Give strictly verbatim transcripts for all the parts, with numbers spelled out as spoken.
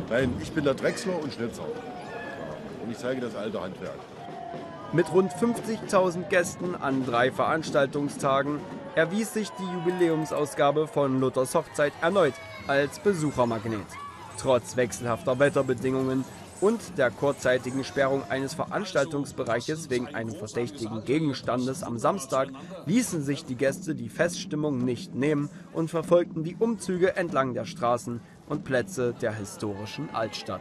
Nein, ich bin der Drechsler und Schnitzer. Und ich zeige das alte Handwerk. Mit rund fünfzigtausend Gästen an drei Veranstaltungstagen erwies sich die Jubiläumsausgabe von Luthers Hochzeit erneut als Besuchermagnet. Trotz wechselhafter Wetterbedingungen und der kurzzeitigen Sperrung eines Veranstaltungsbereiches wegen einem verdächtigen Gegenstandes am Samstag ließen sich die Gäste die Feststimmung nicht nehmen und verfolgten die Umzüge entlang der Straßen und Plätze der historischen Altstadt.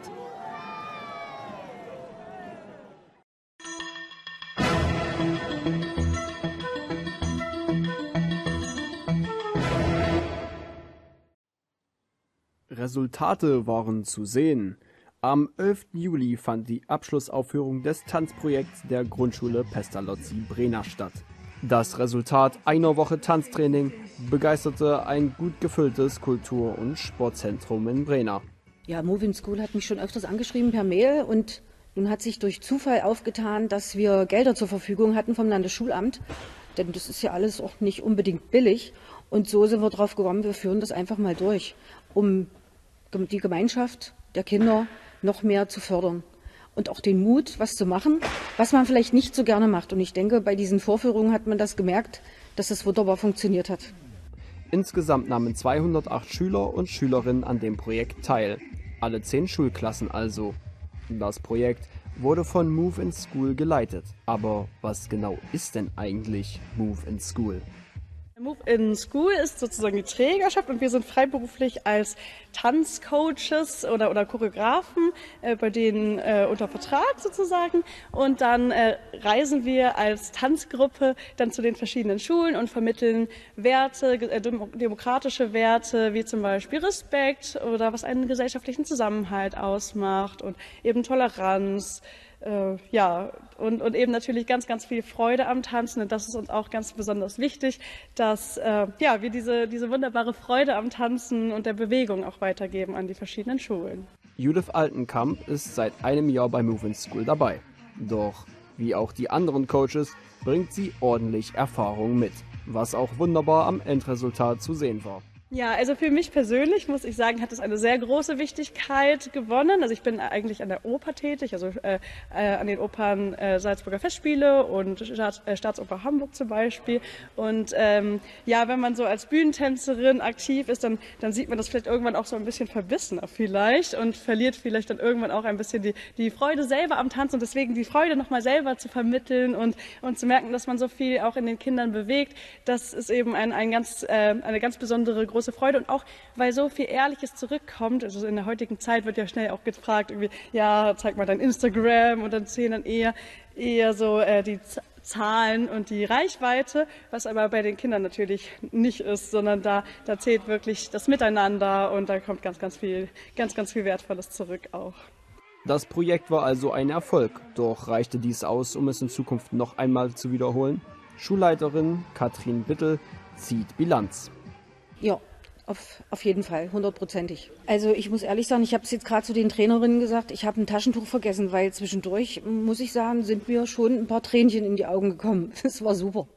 Resultate waren zu sehen. Am elften Juli fand die Abschlussaufführung des Tanzprojekts der Grundschule Pestalozzi-Brena statt. Das Resultat einer Woche Tanztraining begeisterte ein gut gefülltes Kultur- und Sportzentrum in Brena. Ja, Move in School hat mich schon öfters angeschrieben per Mail und nun hat sich durch Zufall aufgetan, dass wir Gelder zur Verfügung hatten vom Landesschulamt, denn das ist ja alles auch nicht unbedingt billig. Und so sind wir drauf gekommen, wir führen das einfach mal durch, um die Gemeinschaft der Kinder noch mehr zu fördern und auch den Mut, was zu machen, was man vielleicht nicht so gerne macht. Und ich denke, bei diesen Vorführungen hat man das gemerkt, dass es wunderbar funktioniert hat. Insgesamt nahmen zweihundertacht Schüler und Schülerinnen an dem Projekt teil. Alle zehn Schulklassen also. Das Projekt wurde von Move in School geleitet. Aber was genau ist denn eigentlich Move in School? Move in School ist sozusagen die Trägerschaft und wir sind freiberuflich als Tanzcoaches oder, oder Choreografen äh, bei denen äh, unter Vertrag sozusagen und dann äh, reisen wir als Tanzgruppe dann zu den verschiedenen Schulen und vermitteln Werte, äh, demokratische Werte wie zum Beispiel Respekt oder was einen gesellschaftlichen Zusammenhalt ausmacht und eben Toleranz. Äh, ja, und, und eben natürlich ganz, ganz viel Freude am Tanzen. Und das ist uns auch ganz besonders wichtig, dass äh, ja, wir diese, diese wunderbare Freude am Tanzen und der Bewegung auch weitergeben an die verschiedenen Schulen. Judith Altenkamp ist seit einem Jahr bei Move in School dabei. Doch wie auch die anderen Coaches bringt sie ordentlich Erfahrung mit, was auch wunderbar am Endresultat zu sehen war. Ja, also für mich persönlich, muss ich sagen, hat es eine sehr große Wichtigkeit gewonnen. Also ich bin eigentlich an der Oper tätig, also äh, äh, an den Opern äh, Salzburger Festspiele und Staats, äh, Staatsoper Hamburg zum Beispiel. Und ähm, ja, wenn man so als Bühnentänzerin aktiv ist, dann, dann sieht man das vielleicht irgendwann auch so ein bisschen verbissener vielleicht und verliert vielleicht dann irgendwann auch ein bisschen die, die Freude selber am Tanzen. Und deswegen die Freude nochmal selber zu vermitteln und, und zu merken, dass man so viel auch in den Kindern bewegt, das ist eben ein, ein ganz, äh, eine ganz besondere große Freude und auch, weil so viel Ehrliches zurückkommt. Also in der heutigen Zeit wird ja schnell auch gefragt, irgendwie, ja, zeig mal dein Instagram und dann zählen dann eher, eher so äh, die Z Zahlen und die Reichweite, was aber bei den Kindern natürlich nicht ist, sondern da, da zählt wirklich das Miteinander und da kommt ganz, ganz viel, ganz, ganz viel Wertvolles zurück auch. Das Projekt war also ein Erfolg, doch reichte dies aus, um es in Zukunft noch einmal zu wiederholen? Schulleiterin Katrin Bittel zieht Bilanz. Ja, auf, auf jeden Fall, hundertprozentig. Also ich muss ehrlich sagen, ich habe es jetzt gerade zu den Trainerinnen gesagt, ich habe ein Taschentuch vergessen, weil zwischendurch, muss ich sagen, sind mir schon ein paar Tränchen in die Augen gekommen. Das war super.